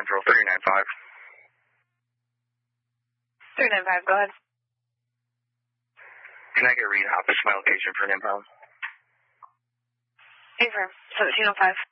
Central, 395. 395, go ahead. Can I get Reed Hoppus, my location for an impound? Affirm, 1705.